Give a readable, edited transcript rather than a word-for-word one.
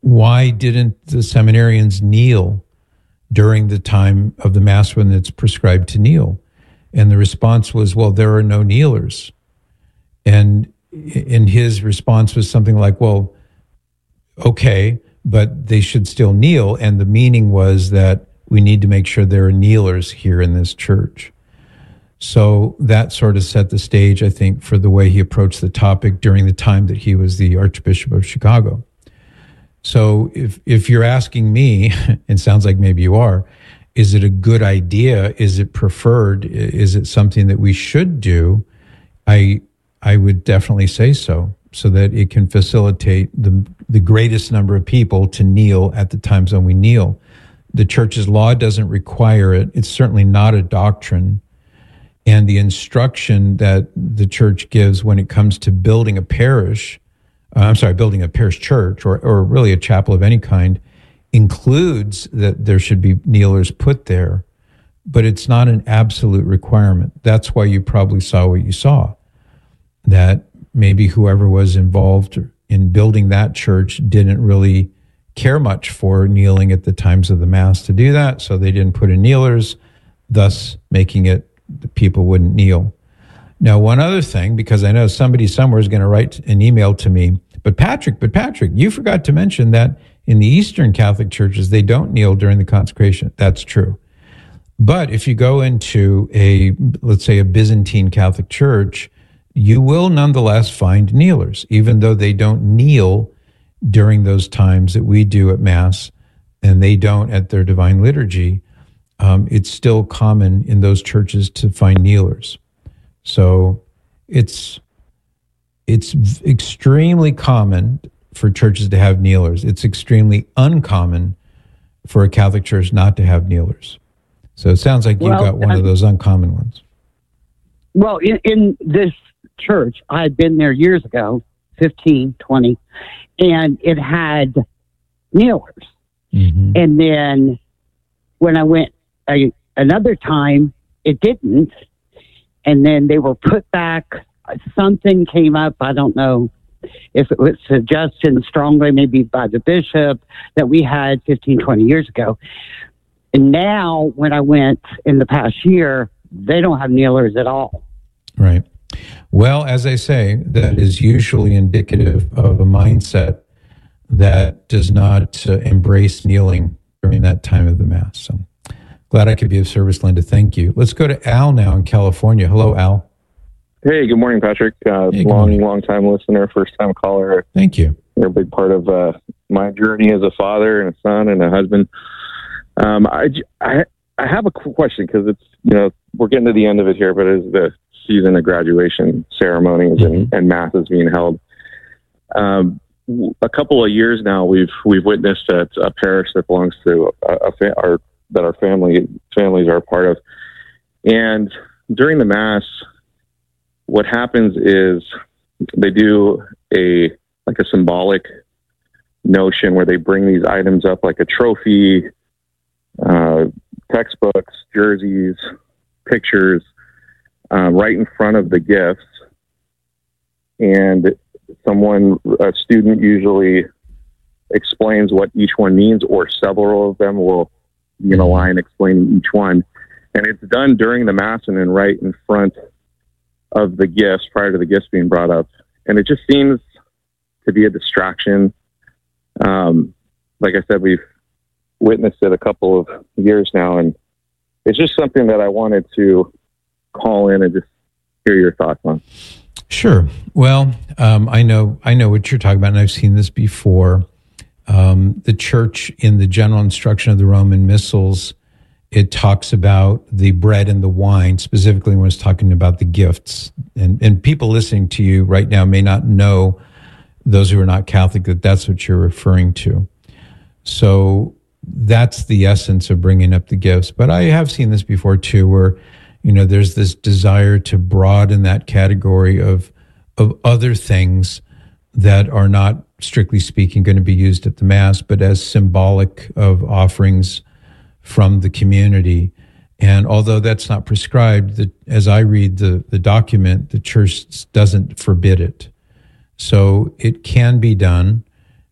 why didn't the seminarians kneel during the time of the Mass when it's prescribed to kneel? And the response was, well, there are no kneelers. And his response was something like, well, okay, but they should still kneel. And the meaning was that we need to make sure there are kneelers here in this church. So that sort of set the stage, I think, for the way he approached the topic during the time that he was the Archbishop of Chicago. So if you're asking me, it sounds like maybe you are, is it a good idea? Is it preferred? Is it something that we should do? I would definitely say so that it can facilitate the greatest number of people to kneel at the times when we kneel. The church's law doesn't require it. It's certainly not a doctrine. And the instruction that the church gives when it comes to building a parish, building a parish church or really a chapel of any kind, includes that there should be kneelers put there, but it's not an absolute requirement. That's why you probably saw what you saw, that maybe whoever was involved in building that church didn't really care much for kneeling at the times of the Mass to do that, so they didn't put in kneelers, thus making it the people wouldn't kneel. Now, one other thing, because I know somebody somewhere is going to write an email to me, but Patrick, you forgot to mention that in the Eastern Catholic churches, they don't kneel during the consecration. That's true. But if you go into let's say a Byzantine Catholic church, you will nonetheless find kneelers, even though they don't kneel during those times that we do at Mass, and they don't at their Divine Liturgy. It's still common in those churches to find kneelers. So it's extremely common for churches to have kneelers. It's extremely uncommon for a Catholic church not to have kneelers. So it sounds like you've got one of those uncommon ones. Well, in this church, I had been there years ago, 15, 20, and it had kneelers. Mm-hmm. And then when I went another time, it didn't. And then they were put back. Something came up. I don't know if it was suggested strongly, maybe by the bishop, that we had 15, 20 years ago. And now when I went in the past year, they don't have kneelers at all. Right. Well, as I say, that is usually indicative of a mindset that does not embrace kneeling during that time of the Mass. So glad I could be of service, Linda. Thank you. Let's go to Al now in California. Hello, Al. Hey, good morning, Patrick. Hey, long time listener, first time caller. Thank you. You're a big part of my journey as a father and a son and a husband. I have a question because it's, we're getting to the end of it here, but it's the season of graduation ceremonies and masses being held. A couple of years now, we've witnessed at a parish that belongs to that our families are a part of. And during the Mass, what happens is they do a symbolic notion where they bring these items up, like a trophy, textbooks, jerseys, pictures, right in front of the gifts. And a student usually explains what each one means, or several of them will be in a line explaining each one. And it's done during the Mass and then right in front of the gifts, prior to the gifts being brought up. And it just seems to be a distraction. Like I said, we've witnessed it a couple of years now, and it's just something that I wanted to call in and just hear your thoughts on. Sure. Well, I know what you're talking about, and I've seen this before. The church, in the general instruction of the Roman Missals, it talks about the bread and the wine, specifically when it's talking about the gifts. And people listening to you right now may not know, those who are not Catholic, that that's what you're referring to. So that's the essence of bringing up the gifts. But I have seen this before too, where, there's this desire to broaden that category of other things that are not, strictly speaking, going to be used at the Mass, but as symbolic of offerings from the community. And although that's not prescribed, as I read the document, the church doesn't forbid it. So it can be done.